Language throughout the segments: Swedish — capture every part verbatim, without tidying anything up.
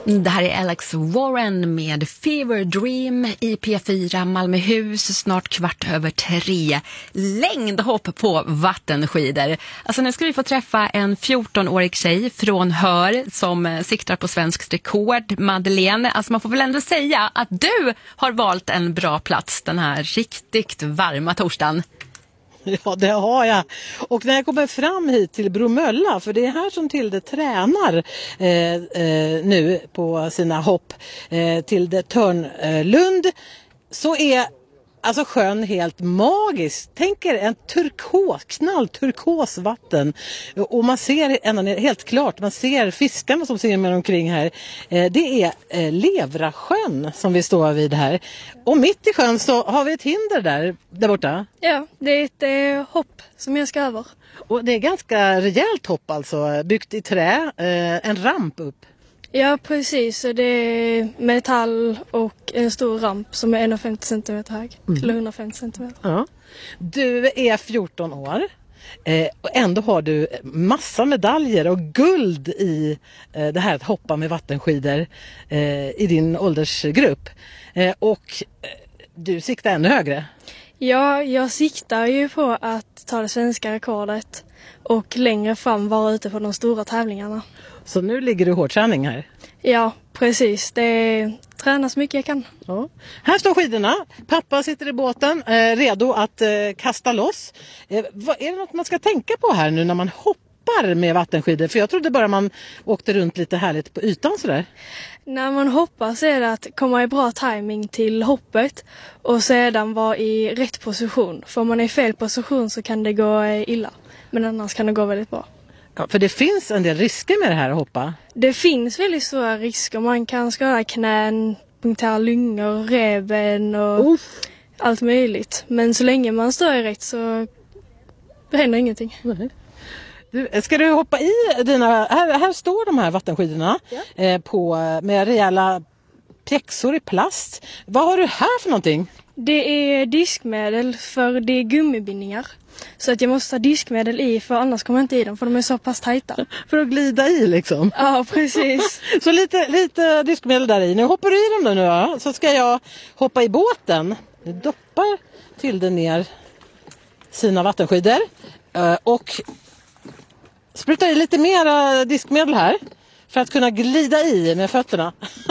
Det här är Alex Warren med Fever Dream i P fyra Malmöhus, snart kvart över tre. Längdhopp på vattenskidor. Alltså nu ska vi få träffa en fjorton-årig tjej från Hör som siktar på svenskt rekord, Madeleine. Alltså man får väl ändå säga att du har valt en bra plats den här riktigt varma torsdagen. Ja, det har jag. Och när jag kommer fram hit till Bromölla, för det är här som Tilde tränar eh, eh, nu på sina hopp, eh, Tilde Törnlund, så är alltså sjön helt magisk. Tänk er en turkos, knall turkos vatten. Och man ser ända ner, helt klart, man ser fiskarna som simmar omkring här. Eh, det är eh, Levrasjön som vi står vid här. Och mitt i sjön så har vi ett hinder där, där borta. Ja, det är ett eh, hopp som jag ska över. Och det är ganska rejält hopp alltså, byggt i trä, eh, en ramp upp. Ja, precis. Det är metall och en stor ramp som är en komma femtio centimeter hög mm. till hundrafemtio centimeter. Ja. Du är fjorton år eh, och ändå har du massa medaljer och guld i eh, det här att hoppa med vattenskidor eh, i din åldersgrupp. Eh, och eh, du siktar ännu högre. Ja, jag siktar ju på att ta det svenska rekordet och längre fram vara ute på de stora tävlingarna. Så nu ligger du hårdträning här? Ja, precis. Det tränas mycket jag kan. Ja. Här står skidorna. Pappa sitter i båten eh, redo att eh, kasta loss. Eh, vad, är det något man ska tänka på här nu när man hoppar med vattenskidor? För jag trodde bara man åkte runt lite härligt på ytan sådär. När man hoppar så är det att komma i bra timing till hoppet och sedan vara i rätt position. För om man är i fel position så kan det gå illa. Men annars kan det gå väldigt bra. Ja, för det finns en del risker med det här att hoppa. Det finns väldigt stora risker. Man kan skada knän, punktera lungor, revben och Uff. allt möjligt. Men så länge man står i rätt så händer ingenting. Nej. Du, ska du hoppa i dina... Här, här står de här vattenskidorna ja. eh, på, med rejäla pjäxor i plast. Vad har du här för någonting? Det är diskmedel för det är gummibindningar. Så att jag måste ha diskmedel i för annars kommer jag inte i dem för de är så pass tajta. För att glida i liksom? Ja, precis. Så lite, lite diskmedel där i. Nu hoppar du i dem nu va? Så ska jag hoppa i båten. Nu doppar Tilde ner sina vattenskidor. Och sprutar i lite mer diskmedel här. För att kunna glida i med fötterna.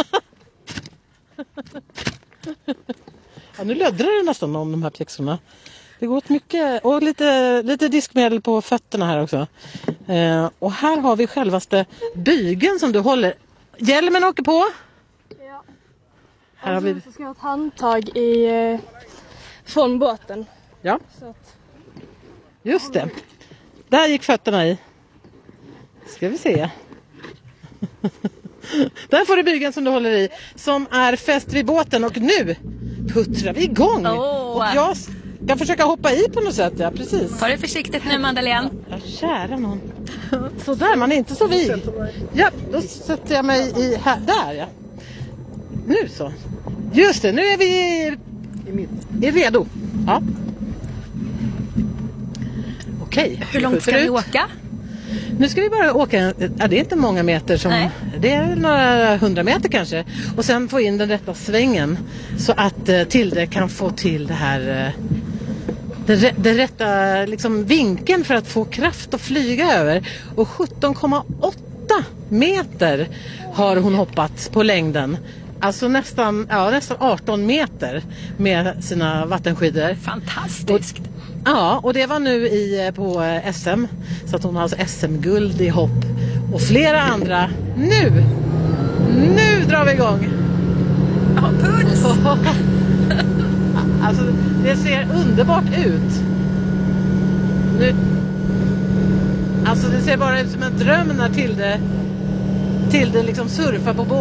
Ja, nu löddrar det nästan om de här pjäxorna. Det går åt mycket och lite, lite diskmedel på fötterna här också. Eh, och här har vi självaste bygeln som du håller. Hjälmen åker på. Ja. Här har vi... Så ska jag ha ett handtag i, eh, från båten. Ja. Så att... Just det. Där gick fötterna i. Ska vi se. Där får du bygeln som du håller i. Som är fäst vid båten och nu puttrar vi igång. Oh. Och jag... Jag kan försöka hoppa i på något sätt, ja precis. Ta det försiktigt nu Madeleine. Ja, kära någon. Så där, man är inte så vig. Ja, då sätter jag mig i här, där ja. Nu så. Just det, nu är vi i, i redo. Ja. Okej. Hur långt ska vi åka? Nu ska vi bara åka, ja, det är inte många meter som, Nej. Det är några hundra meter kanske. Och sen få in den rätta svängen så att eh, Tilde kan få till det här, eh, den, den rätta liksom, vinkeln för att få kraft att flyga över. Och sjutton komma åtta meter har hon hoppat på längden. Alltså nästan, ja, nästan arton meter med sina vattenskidor. Fantastiskt! Och, ja, och det var nu i, på S M. Så att hon har alltså S M-guld i hopp. Och flera andra. Nu! Nu drar vi igång! Ja, puls! Alltså, det ser underbart ut. Nu. Alltså, det ser bara ut som en dröm när Tilde, Tilde liksom surfar på båten.